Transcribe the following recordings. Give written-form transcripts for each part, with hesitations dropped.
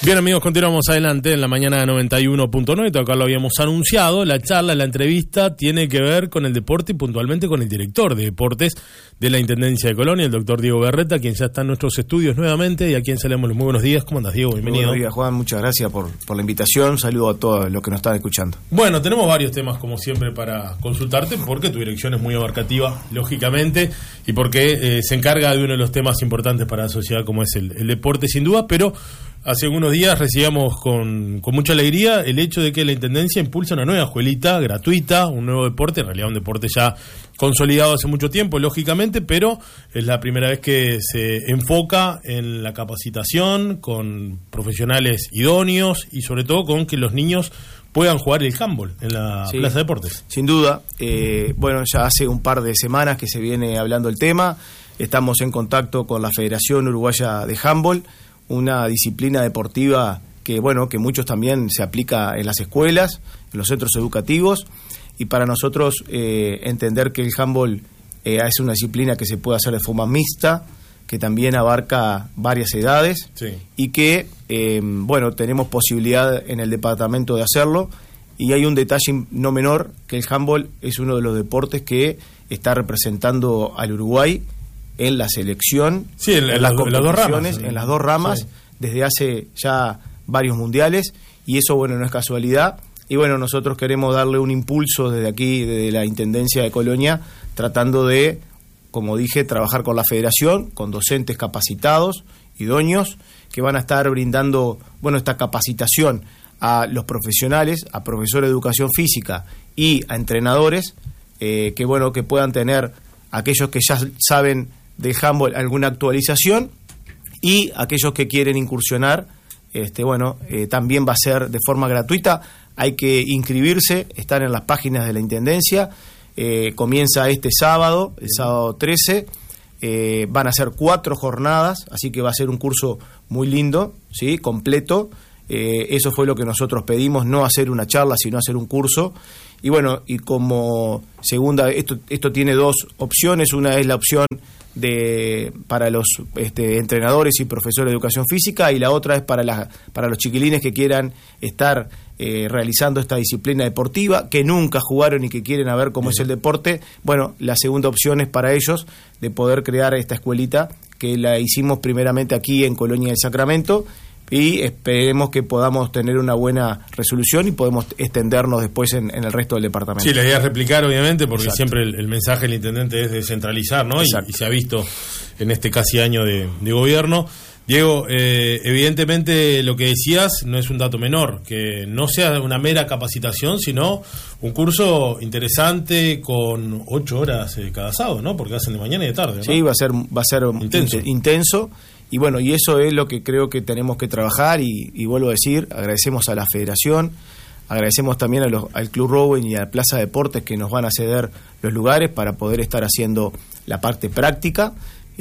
Bien, amigos, continuamos adelante en la mañana de 91.9, acá lo habíamos anunciado. La charla, la entrevista tiene que ver con el deporte y puntualmente con el director de deportes de la Intendencia de Colonia, el doctor Diego Berreta, quien ya está en nuestros estudios nuevamente y a quien saludamos los muy buenos días. ¿Cómo andas, Diego? Bienvenido. Buenos días, Juan, muchas gracias por la invitación. Saludo a todos los que nos están escuchando. Bueno, tenemos varios temas como siempre para consultarte, porque tu dirección es muy abarcativa, lógicamente, y porque se encarga de uno de los temas importantes para la sociedad como es el deporte, sin duda, pero hace algunos días recibíamos con mucha alegría el hecho de que la Intendencia impulsa una nueva escuelita gratuita, un nuevo deporte, en realidad un deporte ya consolidado hace mucho tiempo, lógicamente, pero es la primera vez que se enfoca en la capacitación con profesionales idóneos y sobre todo con que los niños puedan jugar el handball en la Plaza de Deportes. Sin duda, bueno, ya hace un par de semanas que se viene hablando el tema, estamos en contacto con la Federación Uruguaya de Handball, una disciplina deportiva que, bueno, que muchos también se aplica en las escuelas, en los centros educativos, y para nosotros entender que el handball es una disciplina que se puede hacer de forma mixta, que también abarca varias edades, y que, bueno, tenemos posibilidad en el departamento de hacerlo, y hay un detalle no menor, que el handball es uno de los deportes que está representando al Uruguay en la selección, en las competiciones, en las dos ramas, desde hace ya varios mundiales, y eso, bueno, no es casualidad. Y bueno, nosotros queremos darle un impulso desde aquí, desde la Intendencia de Colonia, tratando de, como dije, trabajar con la Federación, con docentes capacitados, idóneos, que van a estar brindando, bueno, esta capacitación a los profesionales, a profesores de educación física y a entrenadores, que, bueno, que puedan tener aquellos que ya saben del handball alguna actualización, y aquellos que quieren incursionar, bueno, también va a ser de forma gratuita. Hay que inscribirse, están en las páginas de la Intendencia, comienza este sábado, el sábado 13, van a ser 4 jornadas, así que va a ser un curso muy lindo, ¿sí? Completo. Eso fue lo que nosotros pedimos, no hacer una charla, sino hacer un curso. Y bueno, y como segunda, esto tiene dos opciones. Una es la opción para los entrenadores y profesores de educación física, y la otra es para los chiquilines que quieran estar realizando esta disciplina deportiva, que nunca jugaron y que quieren ver cómo es el deporte. Bueno, la segunda opción es para ellos de poder crear esta escuelita, que la hicimos primeramente aquí en Colonia del Sacramento, y esperemos que podamos tener una buena resolución y podemos extendernos después en el resto del departamento. Sí, la idea es replicar, obviamente, porque siempre el mensaje del intendente es descentralizar, ¿no? Y se ha visto en este casi año de gobierno. Diego, evidentemente lo que decías no es un dato menor, que no sea una mera capacitación, sino un curso interesante con 8 horas cada sábado, ¿no? Porque hacen de mañana y de tarde, ¿no? Sí, va a ser intenso. Y bueno, y eso es lo que creo que tenemos que trabajar, y vuelvo a decir, agradecemos a la Federación, agradecemos también al Club Rowen y a la Plaza de Deportes, que nos van a ceder los lugares para poder estar haciendo la parte práctica,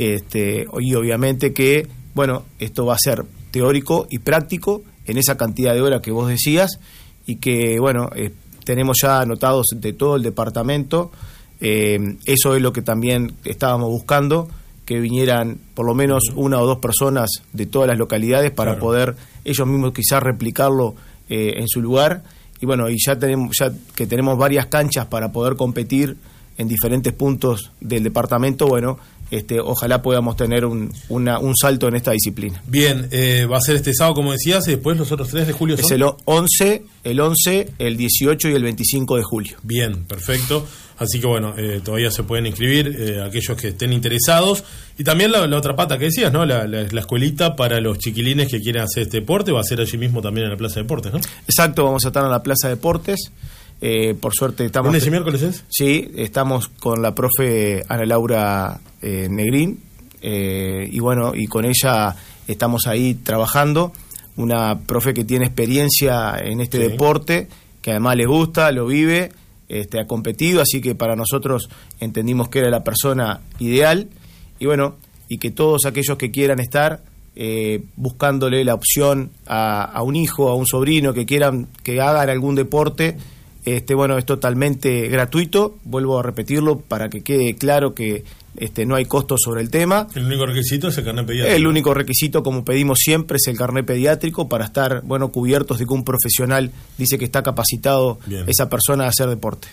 y obviamente que, bueno, esto va a ser teórico y práctico en esa cantidad de horas que vos decías, y que, bueno, tenemos ya anotados de todo el departamento. Eso es lo que también estábamos buscando, que vinieran por lo menos 1 o 2 personas de todas las localidades para poder ellos mismos quizás replicarlo en su lugar. Y bueno, y ya que tenemos varias canchas para poder competir en diferentes puntos del departamento, bueno, ojalá podamos tener un salto en esta disciplina. Bien, va a ser este sábado, como decías, y después los otros 3 de julio son... Es el 11, el 18 y el 25 de julio. Bien, perfecto. Así que bueno, todavía se pueden inscribir aquellos que estén interesados. Y también la otra pata que decías, ¿no? La escuelita para los chiquilines que quieran hacer este deporte va a ser allí mismo también en la Plaza de Deportes, ¿no? Exacto, vamos a estar en la Plaza de Deportes. Por suerte estamos... ¿Lunes y miércoles es? Sí, estamos con la profe Ana Laura Negrín, y bueno, y con ella estamos ahí trabajando. Una profe que tiene experiencia en este deporte, que además le gusta, lo vive, ha competido, así que para nosotros entendimos que era la persona ideal. Y bueno, y que todos aquellos que quieran estar buscándole la opción a un hijo, a un sobrino, que quieran que hagan algún deporte, bueno, es totalmente gratuito. Vuelvo a repetirlo para que quede claro que no hay costo sobre el tema. El único requisito es el carnet pediátrico. El único requisito, como pedimos siempre, es el carnet pediátrico para estar, cubiertos de que un profesional dice que está capacitado esa persona a hacer deporte.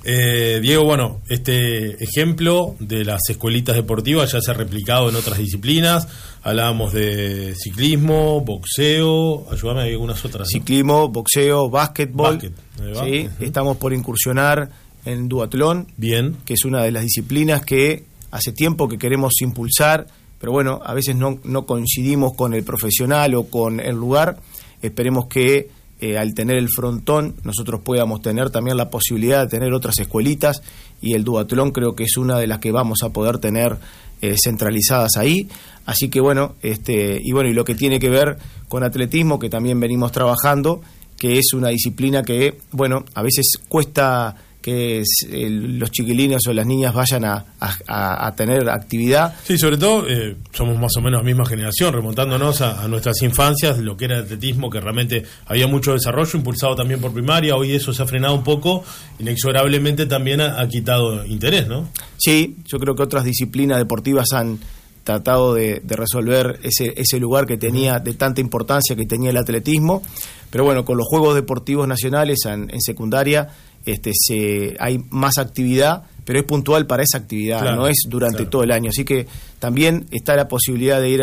Diego, este ejemplo de las escuelitas deportivas ya se ha replicado en otras disciplinas. Hablábamos de ciclismo, boxeo, ayúdame, hay algunas otras, ¿no? Ciclismo, boxeo, básquetbol. ¿Sí? Estamos por incursionar en duatlón, que es una de las disciplinas que hace tiempo que queremos impulsar, pero a veces no coincidimos con el profesional o con el lugar. Esperemos que al tener el frontón nosotros podamos tener también la posibilidad de tener otras escuelitas, y el duatlón creo que es una de las que vamos a poder tener centralizadas ahí. Así que y lo que tiene que ver con atletismo, que también venimos trabajando, que es una disciplina que a veces cuesta que los chiquilines o las niñas vayan a tener actividad. Sí, sobre todo somos más o menos la misma generación, remontándonos a nuestras infancias, lo que era el atletismo, que realmente había mucho desarrollo, impulsado también por primaria. Hoy eso se ha frenado un poco, inexorablemente también ha quitado interés, ¿no? Sí, yo creo que otras disciplinas deportivas han tratado de resolver ese lugar que tenía, de tanta importancia que tenía el atletismo, pero con los Juegos Deportivos Nacionales en secundaria hay más actividad, pero es puntual para esa actividad, no es durante todo el año. Así que también está la posibilidad de ir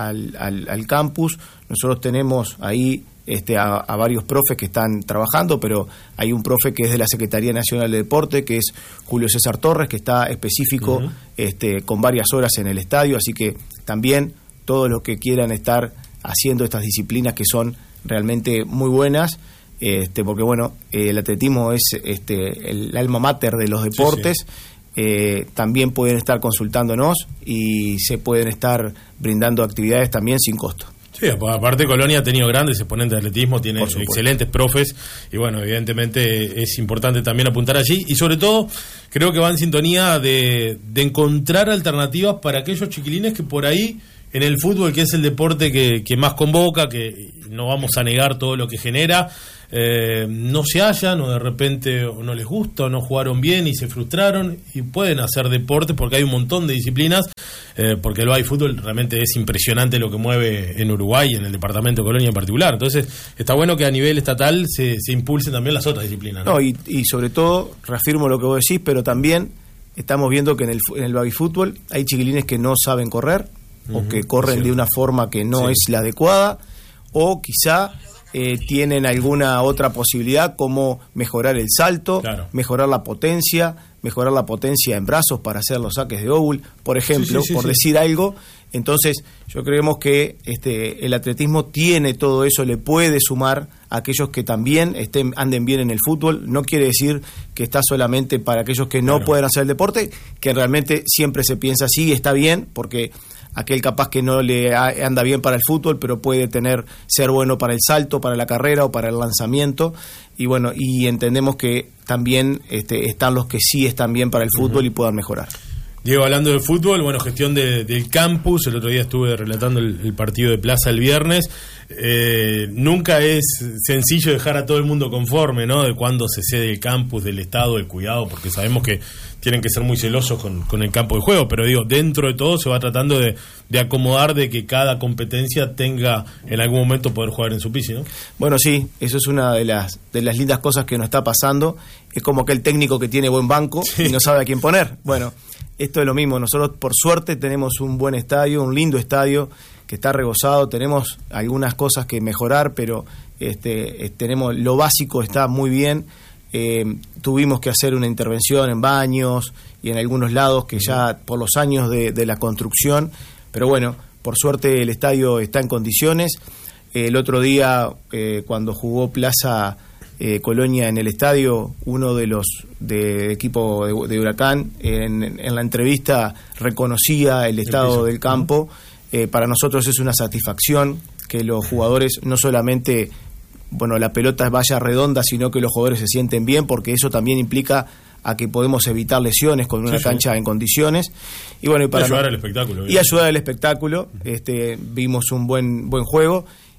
al campus. Nosotros tenemos ahí a varios profes que están trabajando, pero hay un profe que es de la Secretaría Nacional de Deporte, que es Julio César Torres, que está específico con varias horas en el estadio. Así que también todos los que quieran estar haciendo estas disciplinas que son realmente muy buenas, porque el atletismo es el alma mater de los deportes. También pueden estar consultándonos y se pueden estar brindando actividades también sin costo. Sí, aparte Colonia ha tenido grandes exponentes de atletismo, tiene excelentes profes, y evidentemente es importante también apuntar allí, y sobre todo creo que va en sintonía de encontrar alternativas para aquellos chiquilines que por ahí en el fútbol, que es el deporte que más convoca, que no vamos a negar todo lo que genera, no se hallan, o de repente no les gusta, o no jugaron bien y se frustraron, y pueden hacer deporte porque hay un montón de disciplinas, porque el fútbol realmente es impresionante lo que mueve en Uruguay, en el departamento de Colonia en particular. Entonces está bueno que a nivel estatal se impulsen también las otras disciplinas, ¿no? Y sobre todo, reafirmo lo que vos decís, pero también estamos viendo que en el baby fútbol hay chiquilines que no saben correr, o que corren de una forma que no es la adecuada, o quizá tienen alguna otra posibilidad, como mejorar el salto, mejorar la potencia en brazos para hacer los saques de óvul, por ejemplo, decir algo. Entonces yo creemos que el atletismo tiene todo eso, le puede sumar a aquellos que también anden bien en el fútbol. No quiere decir que está solamente para aquellos que no pueden hacer el deporte, que realmente siempre se piensa así, está bien, porque aquel capaz que no le anda bien para el fútbol, pero puede ser bueno para el salto, para la carrera o para el lanzamiento, y entendemos que también están los que sí están bien para el fútbol y puedan mejorar. Diego, hablando de fútbol, gestión del campus. El otro día estuve relatando el partido de Plaza el viernes. Nunca es sencillo dejar a todo el mundo conforme, ¿no? De cuándo se cede el campus, del estado, del cuidado, porque sabemos que tienen que ser muy celosos con el campo de juego, pero dentro de todo se va tratando de acomodar, de que cada competencia tenga en algún momento poder jugar en su piso, ¿no? Bueno, sí, eso es una de las lindas cosas que nos está pasando. Es como aquel técnico que tiene buen banco y no sabe a quién poner. Esto es lo mismo. Nosotros, por suerte, tenemos un buen estadio, un lindo estadio que está regozado. Tenemos algunas cosas que mejorar, pero tenemos lo básico, está muy bien. Tuvimos que hacer una intervención en baños y en algunos lados que ya por los años de la construcción, pero por suerte el estadio está en condiciones. El otro día, cuando jugó Plaza Colonia en el estadio, uno de los de equipo de Huracán en la entrevista reconocía el estado del campo. Para nosotros es una satisfacción que los jugadores no solamente la pelota vaya redonda, sino que los jugadores se sienten bien, porque eso también implica a que podemos evitar lesiones con una cancha en condiciones, y para ayudar al espectáculo. Y ayudar al espectáculo. Vimos un buen juego,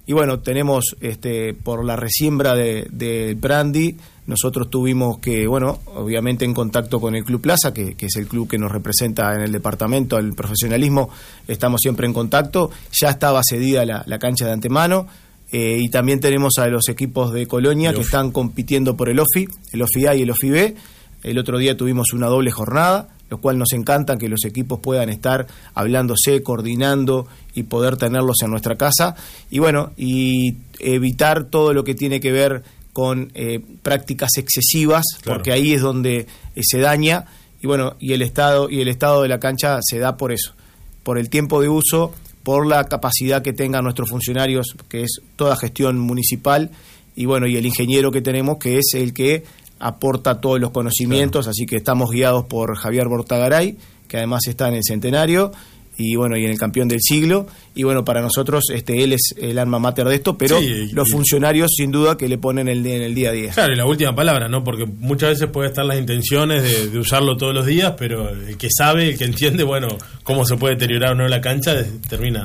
Y bueno, tenemos por la resiembra de brandy, nosotros tuvimos que, bueno, obviamente en contacto con el Club Plaza, que es el club que nos representa en el departamento, el profesionalismo, estamos siempre en contacto. Ya estaba cedida la cancha de antemano, y también tenemos a los equipos de Colonia que están compitiendo por el OFI A y el OFI B. El otro día tuvimos una doble jornada, lo cual nos encanta que los equipos puedan estar hablándose, coordinando y poder tenerlos en nuestra casa. Y bueno, y evitar todo lo que tiene que ver con prácticas excesivas, claro, porque ahí es donde se daña. Y bueno, y el estado de la cancha se da por eso, por el tiempo de uso, por la capacidad que tengan nuestros funcionarios, que es toda gestión municipal, y bueno, y el ingeniero que tenemos, que es el que aporta todos los conocimientos, claro. Así que estamos guiados por Javier Bortagaray, que además está en el Centenario, y bueno, y en el Campeón del Siglo, y bueno, para nosotros él es el alma mater de esto, pero los funcionarios sin duda que le ponen en el día a día. Claro, y la última palabra, ¿no? Porque muchas veces puede estar las intenciones de usarlo todos los días, pero el que sabe, el que entiende, bueno, cómo se puede deteriorar o no la cancha, termina...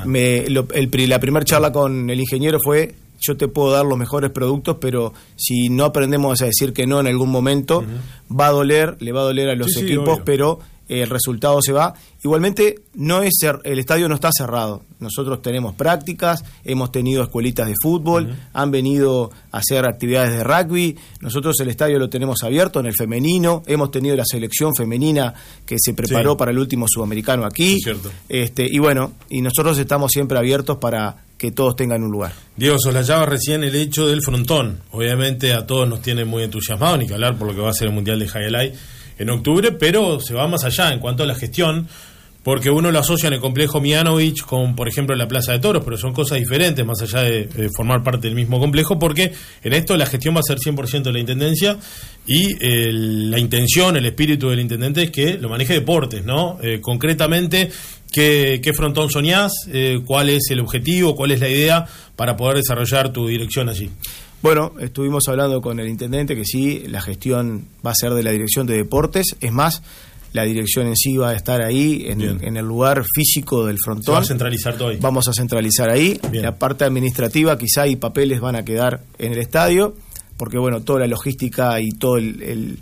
La primera charla con el ingeniero fue: yo te puedo dar los mejores productos, pero si no aprendemos a decir que no en algún momento, le va a doler a los equipos, pero el resultado se va. Igualmente, el estadio no está cerrado. Nosotros tenemos prácticas, hemos tenido escuelitas de fútbol, han venido a hacer actividades de rugby. Nosotros el estadio lo tenemos abierto en el femenino, hemos tenido la selección femenina que se preparó para el último sudamericano aquí. Y bueno, y nosotros estamos siempre abiertos para que todos tengan un lugar. Diego, soslayaba recién el hecho del frontón. Obviamente a todos nos tiene muy entusiasmados, ni que hablar por lo que va a ser el Mundial de Highlight en octubre, pero se va más allá en cuanto a la gestión, porque uno lo asocia en el complejo Mianovich con, por ejemplo, la Plaza de Toros, pero son cosas diferentes más allá de formar parte del mismo complejo, porque en esto la gestión va a ser 100% de la Intendencia, y la intención, el espíritu del Intendente es que lo maneje Deportes, ¿no? Concretamente, ¿qué frontón soñás? ¿Cuál es el objetivo? ¿Cuál es la idea para poder desarrollar tu dirección allí? Bueno, estuvimos hablando con el intendente que sí, la gestión va a ser de la dirección de deportes. Es más, la dirección en sí va a estar ahí, en el lugar físico del frontón. Se va a centralizar todo ahí. Vamos a centralizar ahí. Bien. La parte administrativa, quizá y papeles van a quedar en el estadio, porque bueno, toda la logística y todo el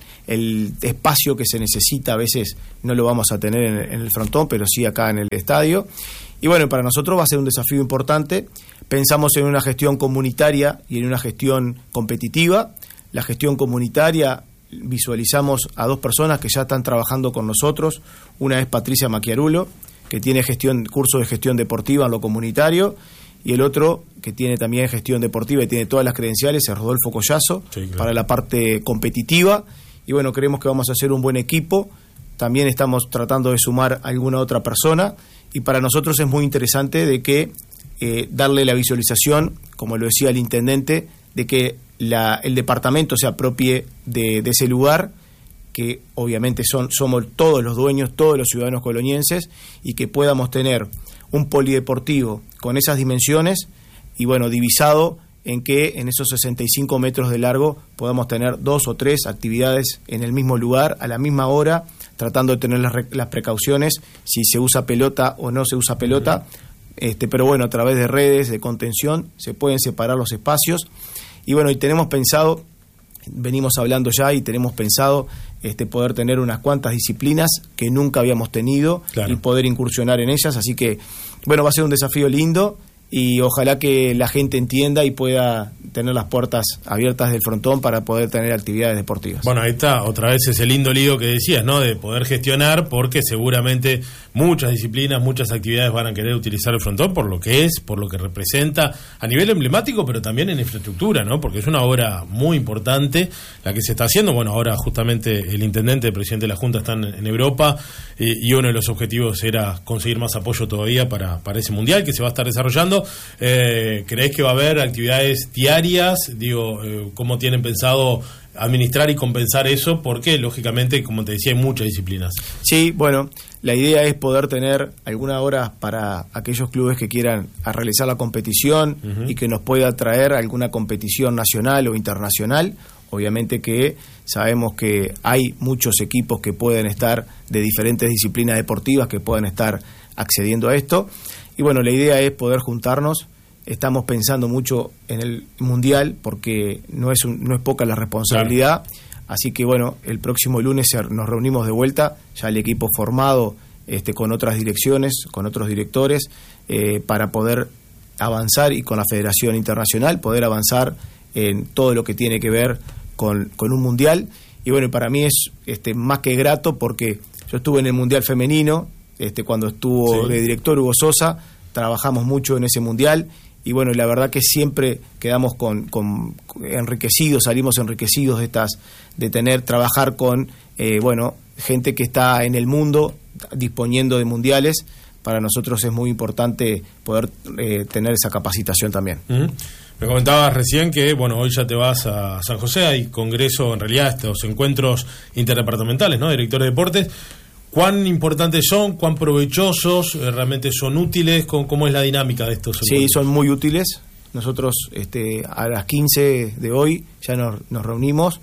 espacio que se necesita a veces no lo vamos a tener en el frontón, pero sí acá en el estadio. Y bueno, para nosotros va a ser un desafío importante. Pensamos en una gestión comunitaria y en una gestión competitiva. La gestión comunitaria, visualizamos a dos personas que ya están trabajando con nosotros. Una es Patricia Macchiarulo, que tiene curso de gestión deportiva en lo comunitario, y el otro, que tiene también gestión deportiva y tiene todas las credenciales, es Rodolfo Collazo, para la parte competitiva. Y bueno, creemos que vamos a hacer un buen equipo. También estamos tratando de sumar a alguna otra persona, y para nosotros es muy interesante de que darle la visualización, como lo decía el intendente, de que el departamento se apropie de ese lugar, que obviamente somos todos los dueños, todos los ciudadanos colonienses, y que podamos tener un polideportivo con esas dimensiones, y bueno, divisado en que en esos 65 metros de largo podamos tener 2 o 3 actividades en el mismo lugar, a la misma hora, tratando de tener las precauciones, si se usa pelota o no se usa pelota, pero bueno, a través de redes de contención se pueden separar los espacios. Y bueno, y tenemos pensado, venimos hablando ya y tenemos pensado poder tener unas cuantas disciplinas que nunca habíamos tenido, claro, y poder incursionar en ellas. Así que bueno, va a ser un desafío lindo, y ojalá que la gente entienda y pueda tener las puertas abiertas del frontón para poder tener actividades deportivas. Bueno, ahí está, otra vez ese lindo lío que decías, ¿no? De poder gestionar, porque seguramente muchas disciplinas, muchas actividades van a querer utilizar el frontón por lo que es, por lo que representa a nivel emblemático, pero también en infraestructura, ¿no? Porque es una obra muy importante la que se está haciendo. Bueno, ahora justamente el intendente, el presidente de la Junta están en Europa, y uno de los objetivos era conseguir más apoyo todavía para ese mundial que se va a estar desarrollando. ¿Creés que va a haber actividades diarias? Digo, ¿cómo tienen pensado administrar y compensar eso? Porque, lógicamente, como te decía, hay muchas disciplinas. Sí, bueno, la idea es poder tener alguna hora para aquellos clubes que quieran realizar la competición, y que nos pueda traer alguna competición nacional o internacional. Obviamente que sabemos que hay muchos equipos que pueden estar de diferentes disciplinas deportivas que pueden estar accediendo a esto. Y bueno, la idea es poder juntarnos estamos pensando mucho en el Mundial, porque no es poca la responsabilidad. Claro. Así que bueno, el próximo lunes nos reunimos de vuelta, ya el equipo formado, con otras direcciones, con otros directores, para poder avanzar, y con la Federación Internacional poder avanzar en todo lo que tiene que ver con un Mundial. Y bueno, para mí es más que grato, porque yo estuve en el Mundial Femenino, cuando estuvo de director Hugo Sosa, trabajamos mucho en ese Mundial, y bueno, la verdad que siempre quedamos con enriquecidos, salimos enriquecidos de trabajar con gente que está en el mundo disponiendo de mundiales. Para nosotros es muy importante poder tener esa capacitación también. Uh-huh. Me comentabas recién que, bueno, hoy ya te vas a San José, hay congreso, en realidad, estos encuentros interdepartamentales, ¿no? Directores de deportes. ¿Cuán importantes son? ¿Cuán provechosos? ¿Realmente son útiles? ¿Cómo es la dinámica de estos encuentros? Sí, son muy útiles. Nosotros a las 15 de hoy ya nos reunimos,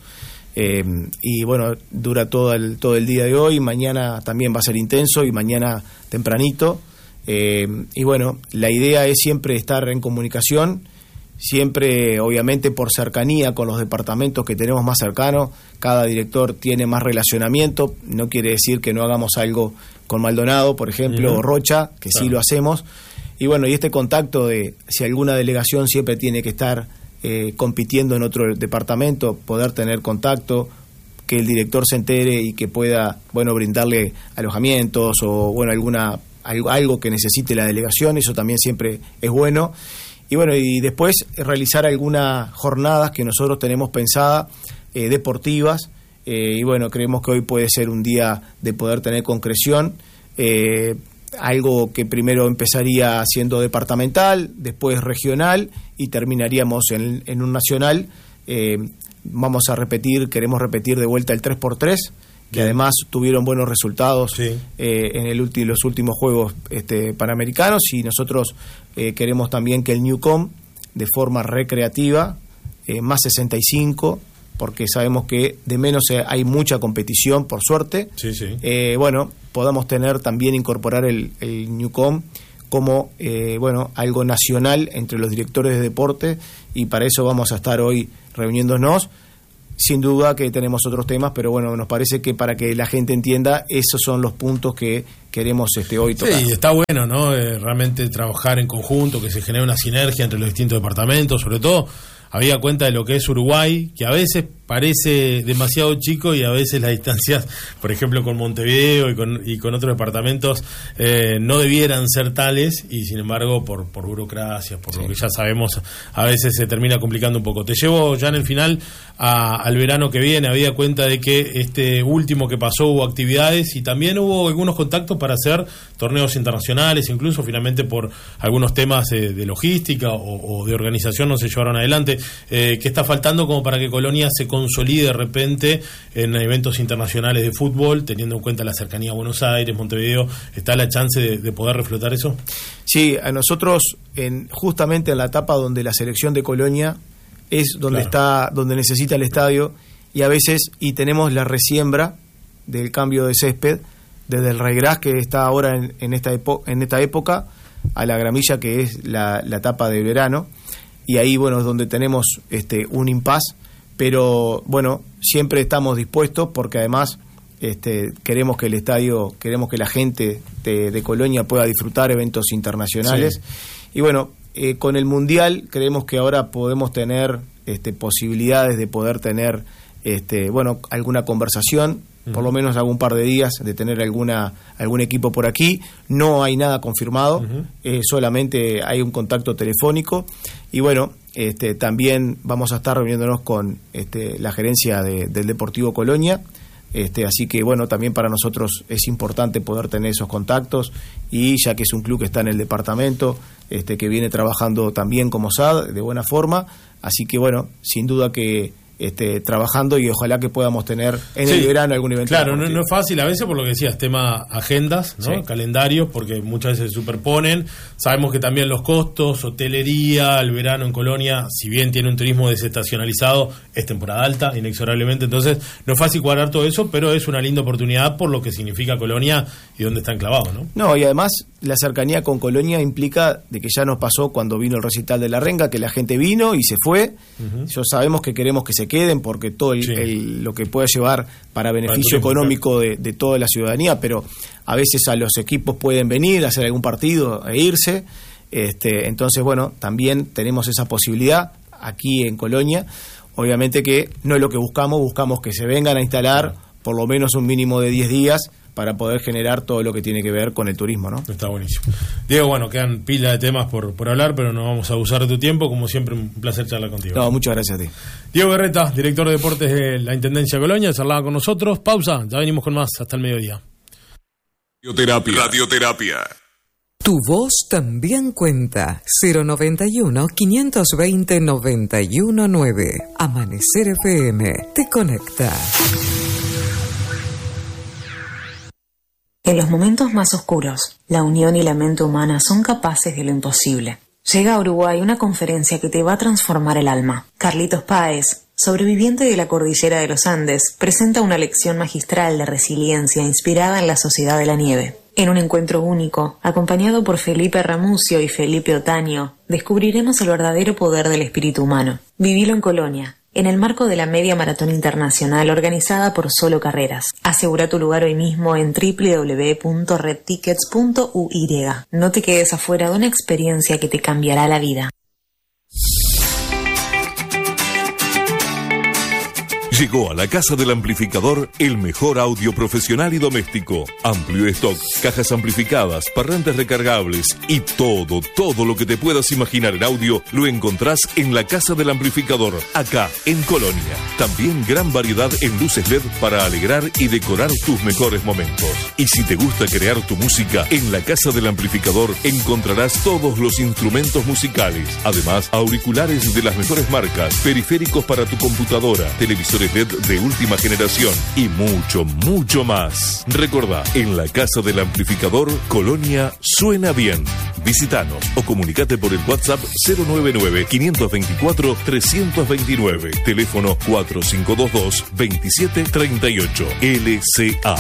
y bueno, dura todo el día de hoy. Mañana también va a ser intenso, y mañana tempranito. Y bueno, la idea es siempre estar en comunicación, siempre obviamente por cercanía con los departamentos que tenemos más cercanos. Cada director tiene más relacionamiento, no quiere decir que no hagamos algo con Maldonado, por ejemplo, o Rocha, que sí lo hacemos. Y bueno, y este contacto de si alguna delegación siempre tiene que estar compitiendo en otro departamento, poder tener contacto, que el director se entere y que pueda, bueno, brindarle alojamientos o bueno, algo que necesite la delegación, eso también siempre es bueno. Y bueno, y después realizar algunas jornadas que nosotros tenemos pensadas, deportivas, y bueno, creemos que hoy puede ser un día de poder tener concreción, algo que primero empezaría siendo departamental, después regional, y terminaríamos en un nacional. Queremos repetir de vuelta el 3x3, que además tuvieron buenos resultados en los últimos Juegos Panamericanos, y nosotros queremos también que el Newcom, de forma recreativa, más 65, porque sabemos que de menos hay mucha competición, por suerte. Bueno, podamos también incorporar el Newcom como algo nacional entre los directores de deporte, y para eso vamos a estar hoy reuniéndonos. Sin duda que tenemos otros temas, pero bueno, nos parece que para que la gente entienda, esos son los puntos que queremos hoy tocar. Sí, está bueno, ¿no? Realmente trabajar en conjunto, que se genere una sinergia entre los distintos departamentos, sobre todo habida cuenta de lo que es Uruguay, que a veces parece demasiado chico, y a veces las distancias, por ejemplo con Montevideo y con otros departamentos, no debieran ser tales, y sin embargo por burocracias, por lo que ya sabemos, a veces se termina complicando un poco. Te llevo ya en el final al verano que viene, habida cuenta de que este último que pasó hubo actividades, y también hubo algunos contactos para hacer torneos internacionales, incluso finalmente por algunos temas de logística o de organización no se llevaron adelante. ¿Qué está faltando como para que Colonia se consolide de repente en eventos internacionales de fútbol, teniendo en cuenta la cercanía a Buenos Aires, Montevideo? ¿Está la chance de poder reflotar eso? Sí, a nosotros justamente en la etapa donde la selección de Colonia es donde donde necesita el estadio, y a veces tenemos la resiembra del cambio de césped desde el raigras, que está ahora en esta época, a la gramilla, que es la etapa de verano. Y ahí, bueno, es donde tenemos un impasse, pero bueno, siempre estamos dispuestos, porque además queremos que el estadio, queremos que la gente de Colonia pueda disfrutar eventos internacionales. Y bueno, con el Mundial creemos que ahora podemos tener posibilidades de poder tener alguna conversación, por lo menos algún par de días, de tener algún equipo por aquí. No hay nada confirmado, solamente hay un contacto telefónico. Y bueno, también vamos a estar reuniéndonos con la gerencia del Deportivo Colonia, así que bueno, también para nosotros es importante poder tener esos contactos, y ya que es un club que está en el departamento, que viene trabajando también como SAD de buena forma, así que bueno, sin duda que trabajando, y ojalá que podamos tener en el verano algún evento. Claro, no es fácil a veces, por lo que decías, tema agendas, ¿no? Sí. Calendarios, porque muchas veces se superponen. Sabemos que también los costos, hotelería, el verano en Colonia, si bien tiene un turismo desestacionalizado, es temporada alta, inexorablemente. Entonces, no es fácil cuadrar todo eso, pero es una linda oportunidad por lo que significa Colonia y dónde está enclavado, ¿no? No, y además la cercanía con Colonia implica de que ya nos pasó cuando vino el recital de La Renga, que la gente vino y se fue. Ya sabemos que queremos que se queden porque todo lo que pueda llevar para beneficio económico de toda la ciudadanía, pero a veces a los equipos pueden venir a hacer algún partido e irse. Entonces, bueno, también tenemos esa posibilidad aquí en Colonia. Obviamente que no es lo que buscamos que se vengan a instalar por lo menos un mínimo de 10 días para poder generar todo lo que tiene que ver con el turismo, ¿no? Está buenísimo. Diego, bueno, quedan pila de temas por hablar, pero no vamos a abusar de tu tiempo. Como siempre, un placer charlar contigo. No, muchas gracias a ti. Diego Berreta, director de deportes de la Intendencia de Colonia, charlaba con nosotros. Pausa, ya venimos con más hasta el mediodía. Radioterapia. Tu voz también cuenta. 091-520-919. Amanecer FM te conecta. En los momentos más oscuros, la unión y la mente humana son capaces de lo imposible. Llega a Uruguay una conferencia que te va a transformar el alma. Carlitos Páez, sobreviviente de la cordillera de los Andes, presenta una lección magistral de resiliencia inspirada en la Sociedad de la Nieve. En un encuentro único, acompañado por Felipe Ramucio y Felipe Otaño, descubriremos el verdadero poder del espíritu humano. Vivilo en Colonia, en el marco de la Media Maratón Internacional organizada por Solo Carreras. Asegura tu lugar hoy mismo en www.redtickets.uy. No te quedes afuera de una experiencia que te cambiará la vida. Llegó a la Casa del Amplificador el mejor audio profesional y doméstico. Amplio stock, cajas amplificadas, parlantes recargables y todo lo que te puedas imaginar en audio lo encontrás en la Casa del Amplificador, acá en Colonia. También gran variedad en luces LED para alegrar y decorar tus mejores momentos. Y si te gusta crear tu música, en la Casa del Amplificador encontrarás todos los instrumentos musicales. Además, auriculares de las mejores marcas, periféricos para tu computadora, televisores LED de última generación y mucho más. Recordá, en la Casa del Amplificador, Colonia suena bien. Visítanos o comunicate por el WhatsApp 099-524-329. Teléfono 4522-2738. LCA.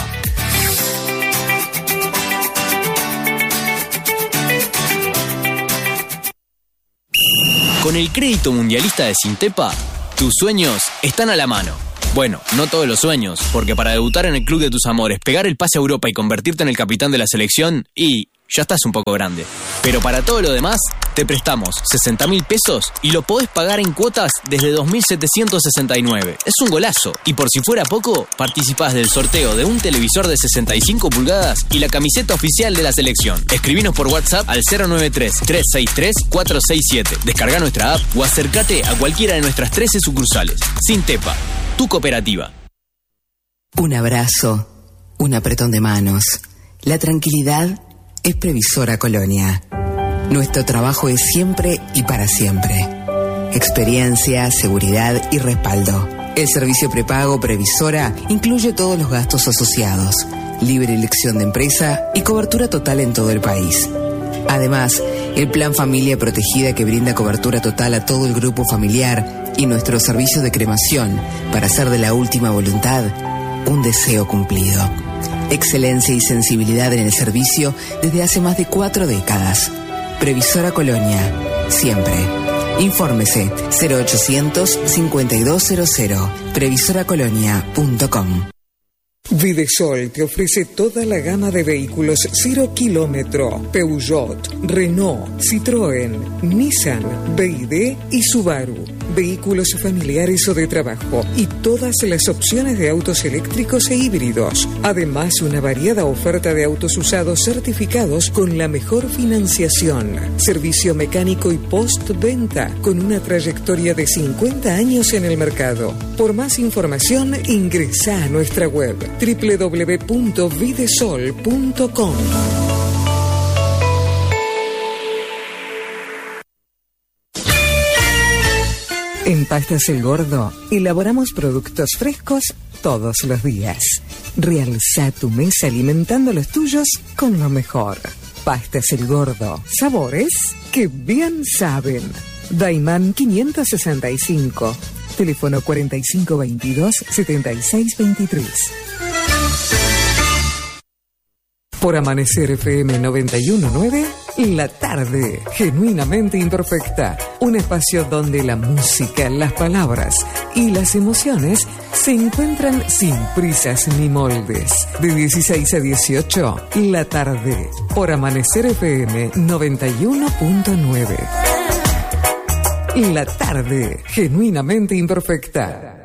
Con el crédito mundialista de Sintepa, tus sueños están a la mano. Bueno, no todos los sueños, porque para debutar en el club de tus amores, pegar el pase a Europa y convertirte en el capitán de la selección, ya estás un poco grande. Pero para todo lo demás, te prestamos 60.000 pesos y lo podés pagar en cuotas desde 2.769. Es un golazo. Y por si fuera poco, participás del sorteo de un televisor de 65 pulgadas y la camiseta oficial de la selección. Escribinos por WhatsApp al 093-363-467. Descarga nuestra app o acércate a cualquiera de nuestras 13 sucursales. Sintepa, tu cooperativa. Un abrazo, un apretón de manos. La tranquilidad es Previsora Colonia. Nuestro trabajo es siempre y para siempre. Experiencia, seguridad y respaldo. El servicio prepago Previsora incluye todos los gastos asociados, libre elección de empresa y cobertura total en todo el país. Además, el Plan Familia Protegida que brinda cobertura total a todo el grupo familiar y nuestro servicio de cremación para hacer de la última voluntad un deseo cumplido. Excelencia y sensibilidad en el servicio desde hace más de 4 décadas. Previsora Colonia, siempre. Infórmese 0800-5200, previsoracolonia.com. Videsol te ofrece toda la gama de vehículos 0 kilómetro, Peugeot, Renault, Citroën, Nissan, BYD y Subaru. Vehículos familiares o de trabajo y todas las opciones de autos eléctricos e híbridos. Además, una variada oferta de autos usados certificados con la mejor financiación. Servicio mecánico y postventa con una trayectoria de 50 años en el mercado. Por más información, ingresa a nuestra web www.videsol.com. En Pastas El Gordo elaboramos productos frescos todos los días. Realza tu mesa alimentando los tuyos con lo mejor. Pastas El Gordo, sabores que bien saben. Daimán 565, teléfono 4522-7623. Por Amanecer FM 91.9, La Tarde, genuinamente imperfecta. Un espacio donde la música, las palabras y las emociones se encuentran sin prisas ni moldes. De 16 a 18, La Tarde, por Amanecer FM 91.9. La Tarde, genuinamente imperfecta.